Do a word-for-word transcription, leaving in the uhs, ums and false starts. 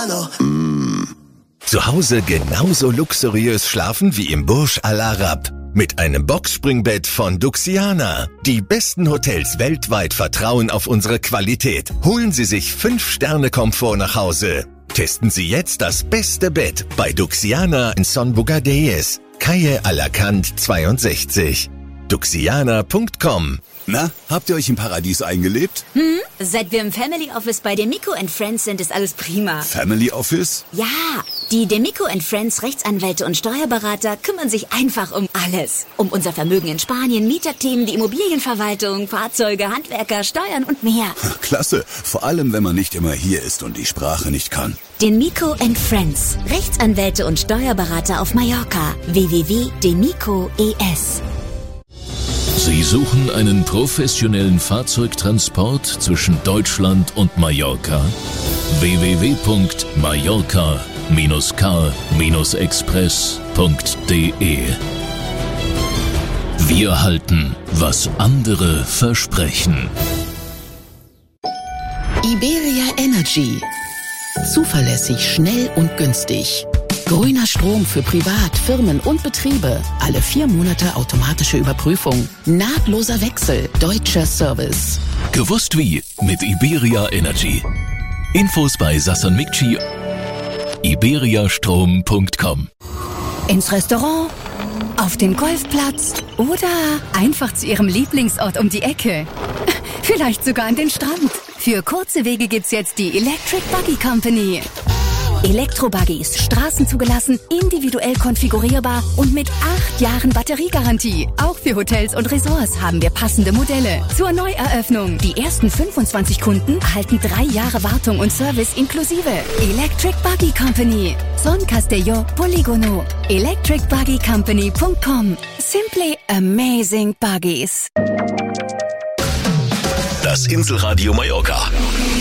mano. Zu Hause genauso luxuriös schlafen wie im Burj Al Arab. Mit einem Boxspringbett von Duxiana. Die besten Hotels weltweit vertrauen auf unsere Qualität. Holen Sie sich fünf Sterne Komfort nach Hause. Testen Sie jetzt das beste Bett bei Duxiana in Son Bugadeyes, Calle Alacant zweiundsechzig. duxiana punkt com. Na, habt ihr euch im Paradies eingelebt? Hm, seit wir im Family Office bei Demico and Friends sind, ist alles prima. Family Office? Ja, die Demico and Friends Rechtsanwälte und Steuerberater kümmern sich einfach um alles. Um unser Vermögen in Spanien, Mieterthemen, die Immobilienverwaltung, Fahrzeuge, Handwerker, Steuern und mehr. Klasse, vor allem wenn man nicht immer hier ist und die Sprache nicht kann. Demico and Friends Rechtsanwälte und Steuerberater auf Mallorca. w w w punkt demico punkt e s. Sie suchen einen professionellen Fahrzeugtransport zwischen Deutschland und Mallorca? w w w punkt mallorca Bindestrich car Bindestrich express punkt de. Wir halten, was andere versprechen. Iberia Energy. Zuverlässig, schnell und günstig. Grüner Strom für Privat, Firmen und Betriebe. Alle vier Monate automatische Überprüfung. Nahtloser Wechsel. Deutscher Service. Gewusst wie mit Iberia Energy. Infos bei Sassan Mikci. iberiastrom punkt com. Ins Restaurant, auf den Golfplatz oder einfach zu Ihrem Lieblingsort um die Ecke. Vielleicht sogar an den Strand. Für kurze Wege gibt's jetzt die Electric Buggy Company. Elektrobuggies, straßenzugelassen, individuell konfigurierbar und mit acht Jahren Batteriegarantie. Auch für Hotels und Resorts haben wir passende Modelle. Zur Neueröffnung. Die ersten fünfundzwanzig Kunden erhalten drei Jahre Wartung und Service inklusive. Electric Buggy Company. Son Castelló Polígono. electric buggy company punkt com. Simply amazing buggies. Das Inselradio Mallorca.